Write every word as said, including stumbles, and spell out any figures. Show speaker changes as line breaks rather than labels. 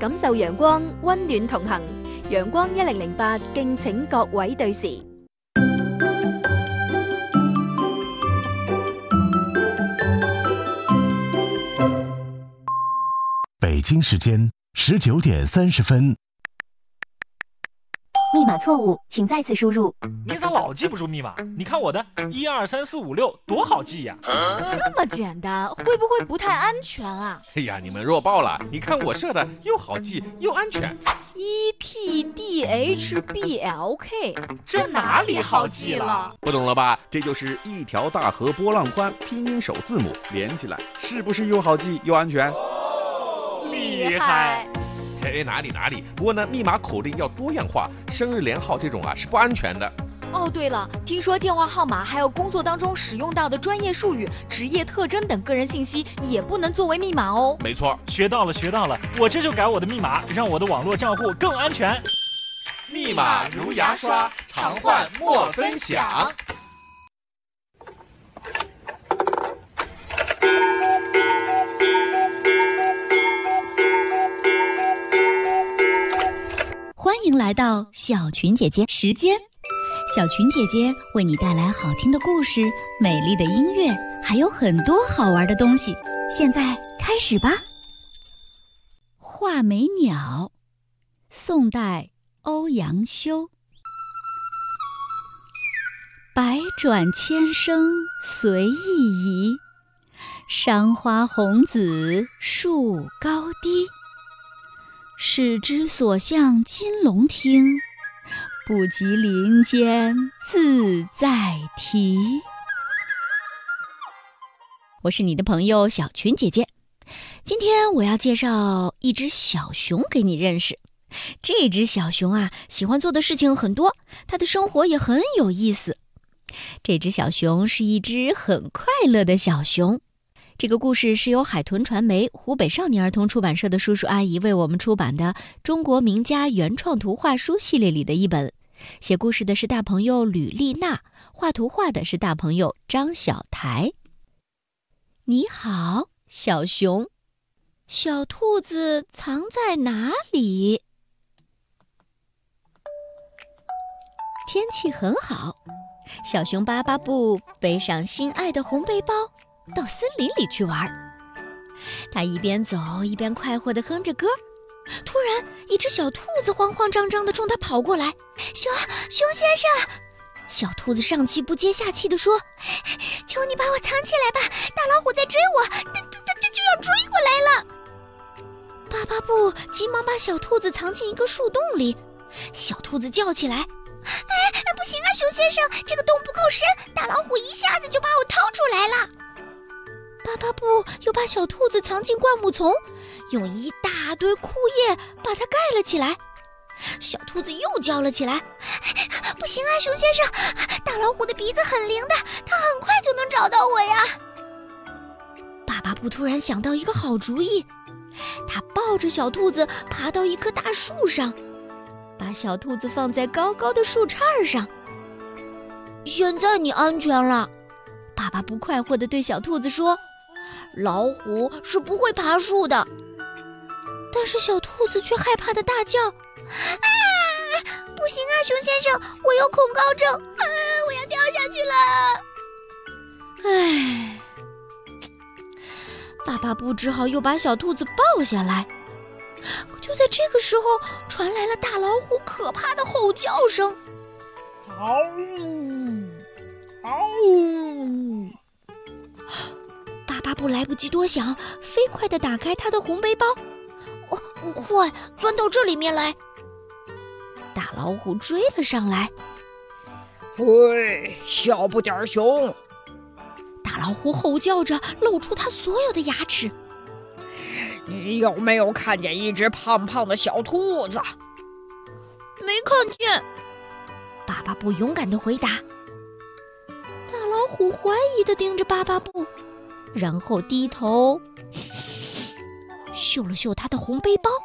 感受陽光，溫暖同行。陽光一零零八，敬請各位對時。
北京时间十九点三十分。
密码错误，请再次输入。
你咋老记不住密码？你看我的一二三四五六多好记呀、
啊！这么简单，会不会不太安全啊？
哎呀，你们弱爆了！你看我设的又好记又安全。
E T D H B L K，
这哪里好记了？
不懂了吧？这就是一条大河波浪宽，拼音首字母连起来，是不是又好记又安全？
哦、厉害！
哎，哪里哪里，不过呢，密码口令要多样化，生日连号这种啊是不安全的。
哦，对了，听说电话号码还有工作当中使用到的专业术语、职业特征等个人信息也不能作为密码哦。
没错，
学到了学到了，我这就改我的密码，让我的网络账户更安全。
密码如牙刷，常换莫分享。
欢迎来到小群姐姐时间，小群姐姐为你带来好听的故事、美丽的音乐，还有很多好玩的东西。现在开始吧。画眉鸟，宋代欧阳修。百转千声随意移，山花红紫树高低。使之所向金龙听，不及林间自在啼。我是你的朋友小群姐姐，今天我要介绍一只小熊给你认识。这只小熊啊，喜欢做的事情很多，它的生活也很有意思。这只小熊是一只很快乐的小熊。这个故事是由海豚传媒湖北少年儿童出版社的叔叔阿姨为我们出版的中国名家原创图画书系列里的一本。写故事的是大朋友吕丽娜，画图画的是大朋友张小台。你好，小熊，小兔子藏在哪里？天气很好，小熊巴巴布背上心爱的红背包到森林里去玩。他一边走一边快活地哼着歌。突然一只小兔子慌慌张张地冲他跑过来。熊熊先生，小兔子上气不接下气地说，求你把我藏起来吧，大老虎在追我，它它它这就要追过来了。巴巴布急忙把小兔子藏进一个树洞里。小兔子叫起来，哎，不行啊，熊先生，这个洞不够深，大老虎一下子就把我掏出来了。巴巴布又把小兔子藏进灌木丛，用一大堆枯叶把它盖了起来。小兔子又叫了起来，不行啊，熊先生，大老虎的鼻子很灵的，它很快就能找到我呀。巴巴布突然想到一个好主意，他抱着小兔子爬到一棵大树上，把小兔子放在高高的树杈上。现在你安全了，巴巴布快活地对小兔子说，老虎是不会爬树的。但是小兔子却害怕地大叫，啊，不行啊，熊先生，我有恐高症，啊，我要掉下去了。唉，巴巴布只好又把小兔子抱下来。可就在这个时候，传来了大老虎可怕的吼叫声，
嗷呜嗷呜！
巴巴布来不及多想，飞快地打开他的红背包。哦，快钻到这里面来！大老虎追了上来。
喂，小不点儿熊！
大老虎吼叫着，露出它所有的牙齿。
你有没有看见一只胖胖的小兔子？
没看见。巴巴布勇敢地回答。大老虎怀疑地盯着巴巴布，然后低头嗅了嗅他的红背包。